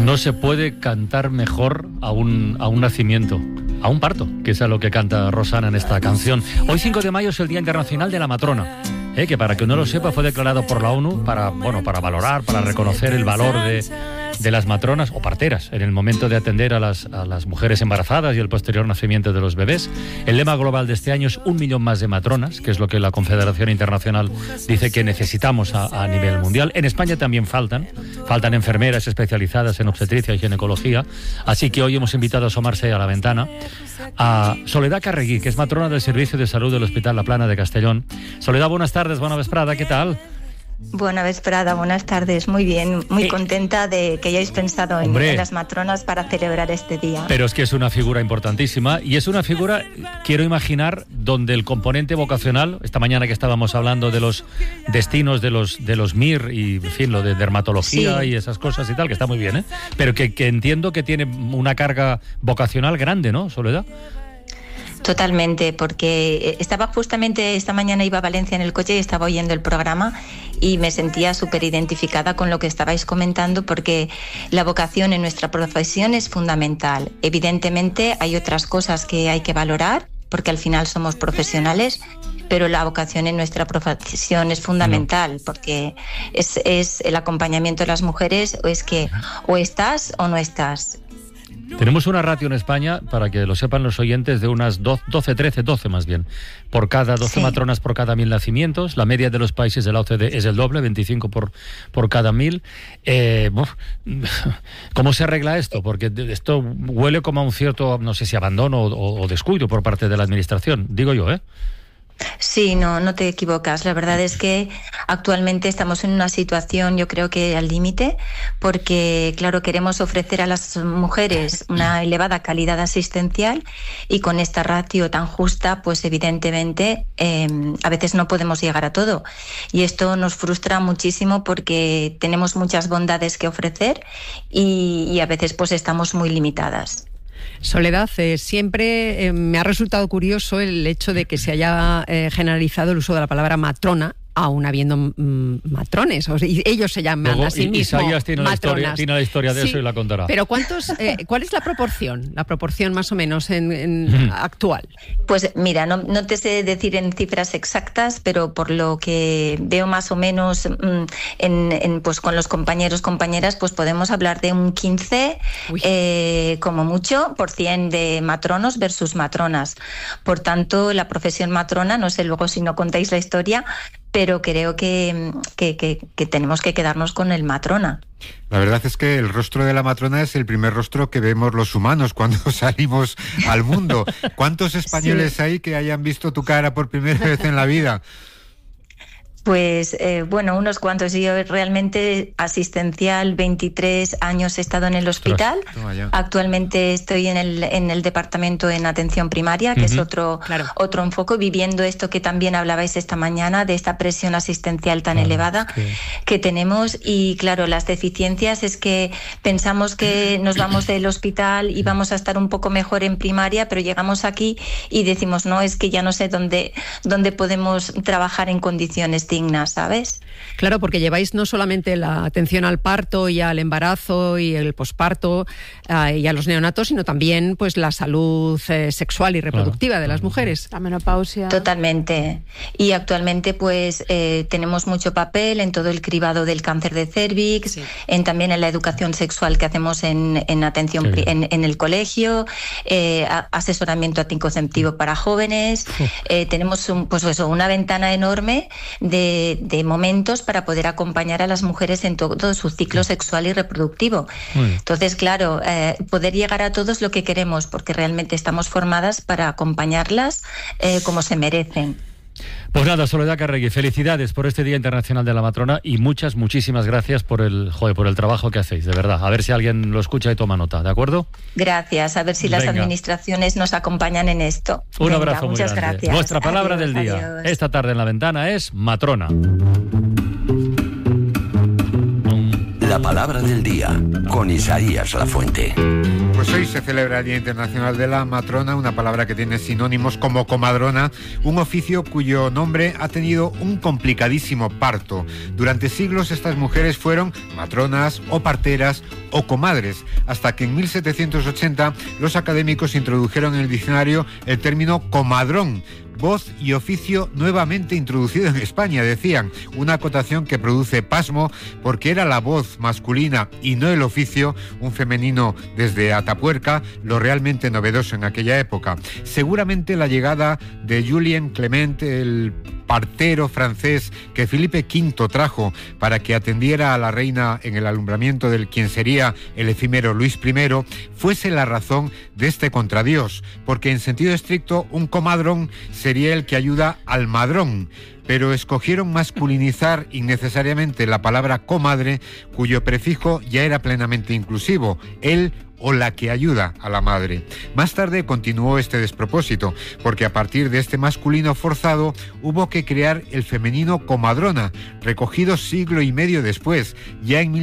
No se puede cantar mejor a un nacimiento, a un parto, que es a lo que canta Rosana en esta canción. Hoy 5 de mayo es el Día Internacional de la Matrona, que para que no lo sepa fue declarado por la ONU para valorar, para reconocer el valor de las matronas o parteras en el momento de atender a las mujeres embarazadas y el posterior nacimiento de los bebés. El lema global de este año es 1 millón más de matronas, que es lo que la Confederación Internacional dice que necesitamos a nivel mundial. En España también faltan enfermeras especializadas en obstetricia y ginecología, así que hoy hemos invitado a asomarse a la ventana a Soledad Carregui, que es matrona del Servicio de Salud del Hospital La Plana de Castellón. Soledad, buenas tardes, buena vesprada, ¿qué tal? Buena vesprada, buenas tardes, muy bien, muy contenta de que hayáis pensado en las matronas para celebrar este día. Pero es que es una figura importantísima y es una figura, quiero imaginar, donde el componente vocacional, esta mañana que estábamos hablando de los destinos de los MIR y, en fin, lo de dermatología y esas cosas y tal, que está muy bien, pero que entiendo que tiene una carga vocacional grande, ¿no, Soledad? Totalmente, porque estaba justamente esta mañana, iba a Valencia en el coche y estaba oyendo el programa y me sentía súper identificada con lo que estabais comentando, porque la vocación en nuestra profesión es fundamental. Evidentemente hay otras cosas que hay que valorar, porque al final somos profesionales, pero la vocación en nuestra profesión es fundamental, porque es el acompañamiento de las mujeres, o es que o estás o no estás. Tenemos una ratio en España, para que lo sepan los oyentes, de unas 12 más bien, por cada 12 matronas por cada 1.000 nacimientos. La media de los países de la OCDE es el doble, 25 por cada 1.000. ¿Cómo se arregla esto? Porque esto huele como a un cierto, no sé si abandono o descuido por parte de la administración, digo yo, ¿eh? Sí, no te equivocas. La verdad es que actualmente estamos en una situación, yo creo que al límite, porque, claro, queremos ofrecer a las mujeres una elevada calidad asistencial y con esta ratio tan justa, pues evidentemente a veces no podemos llegar a todo. Y esto nos frustra muchísimo porque tenemos muchas bondades que ofrecer y a veces pues estamos muy limitadas. Soledad, siempre me ha resultado curioso el hecho de que se haya generalizado el uso de la palabra matrona, aún habiendo matrones. Y ellos se llaman luego, a sí mismos Isaías tiene matronas. Tiene la historia de eso y la contará. Pero ¿cuál es la proporción más o menos en actual? Pues mira, no te sé decir en cifras exactas, pero por lo que veo más o menos pues con los compañeras, pues podemos hablar de un 15, como mucho, por 100 de matronos versus matronas. Por tanto, la profesión matrona, no sé luego si no contáis la historia, pero creo que tenemos que quedarnos con el matrona. La verdad es que el rostro de la matrona es el primer rostro que vemos los humanos cuando salimos al mundo. ¿Cuántos españoles hay que hayan visto tu cara por primera vez en la vida? Pues bueno, unos cuantos. Yo realmente asistencial, 23 años he estado en el hospital. Actualmente estoy en el departamento en atención primaria, que es otro enfoque, viviendo esto que también hablabais esta mañana, de esta presión asistencial tan elevada que tenemos. Y claro, las deficiencias es que pensamos que nos vamos del hospital y vamos a estar un poco mejor en primaria, pero llegamos aquí y decimos, no, es que ya no sé dónde podemos trabajar en condiciones dignas, ¿sabes? Claro, porque lleváis no solamente la atención al parto y al embarazo y el posparto y a los neonatos, sino también pues la salud sexual y reproductiva de las mujeres. La menopausia. Totalmente. Y actualmente pues tenemos mucho papel en todo el cribado del cáncer de cérvix, también en la educación sexual que hacemos en atención en el colegio, asesoramiento anticonceptivo para jóvenes. Tenemos una ventana enorme de momentos para poder acompañar a las mujeres en todo su ciclo sexual y reproductivo. Entonces, claro, poder llegar a todos lo que queremos, porque realmente estamos formadas para acompañarlas como se merecen. Pues nada, Soledad Carregui, felicidades por este Día Internacional de la Matrona y muchísimas gracias por el trabajo que hacéis, de verdad. A ver si alguien lo escucha y toma nota, ¿de acuerdo? Gracias, a ver si las administraciones nos acompañan en esto. Un abrazo muchas muy grande. Gracias. Vuestra palabra del día, esta tarde en La Ventana, es matrona. La palabra del día, con Isaías Lafuente. Pues hoy se celebra el Día Internacional de la Matrona, una palabra que tiene sinónimos como comadrona, un oficio cuyo nombre ha tenido un complicadísimo parto. Durante siglos estas mujeres fueron matronas o parteras o comadres, hasta que en 1780 los académicos introdujeron en el diccionario el término comadrón, voz y oficio nuevamente introducido en España, decían, una acotación que produce pasmo porque era la voz masculina y no el oficio, un femenino desde Atapuerca, lo realmente novedoso en aquella época. Seguramente la llegada de Julien Clement, el partero francés que Felipe V trajo para que atendiera a la reina en el alumbramiento del quien sería el efímero Luis I, fuese la razón de este contradios, porque en sentido estricto un comadrón sería el que ayuda al madrón, pero escogieron masculinizar innecesariamente la palabra comadre, cuyo prefijo ya era plenamente inclusivo, el o la que ayuda a la madre. Más tarde continuó este despropósito, porque a partir de este masculino forzado hubo que crear el femenino comadrona, recogido siglo y medio después, ya en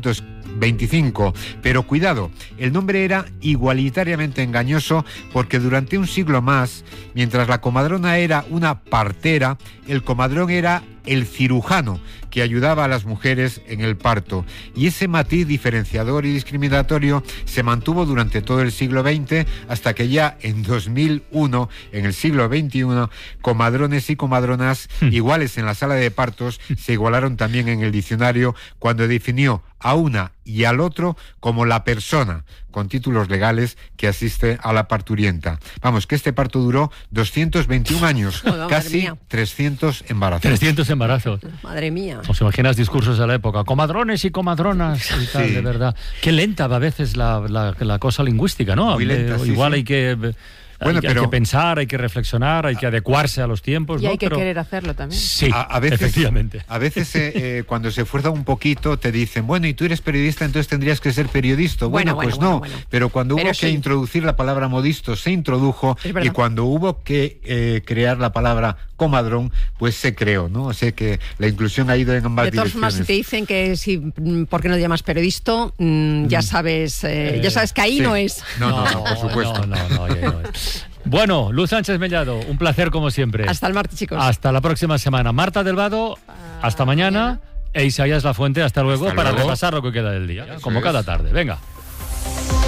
1925. Pero cuidado, el nombre era igualitariamente engañoso porque durante un siglo más, mientras la comadrona era una partera, el comadrón era el cirujano que ayudaba a las mujeres en el parto. Y ese matiz diferenciador y discriminatorio se mantuvo durante todo el siglo XX hasta que ya en 2001, en el siglo XXI, comadrones y comadronas iguales en la sala de partos se igualaron también en el diccionario cuando definió a una y al otro como la persona con títulos legales que asiste a la parturienta. Vamos, que este parto duró 221 años, casi 300 embarazos. 300 embarazos. Madre mía. ¿Os imaginas discursos de la época? Comadrones y comadronas y tal, sí. De verdad. Qué lenta va a veces la cosa lingüística, ¿no? Muy lenta, sí, igual sí. Hay que... Bueno, hay que pensar, hay que reflexionar, hay que adecuarse a los tiempos. Y hay que querer hacerlo también. Sí, a veces, efectivamente. A veces cuando se esfuerza un poquito te dicen, bueno, y tú eres periodista, entonces tendrías que ser periodista. Bueno, no. Pero cuando hubo que introducir la palabra modisto, se introdujo, y cuando hubo que crear la palabra comadrón, pues se creó, ¿no? O sea que la inclusión ha ido en ambas direcciones. De todas formas, si te dicen que si, ¿por qué no te llamas periodista? Ya sabes que ahí sí. No es. No, por supuesto. No. Bueno, Luz Sánchez Mellado, un placer como siempre. Hasta el martes, chicos. Hasta la próxima semana. Marta del Vado, hasta mañana. E Isaías Lafuente, hasta luego, para repasar lo que queda del día, como cada tarde. Venga.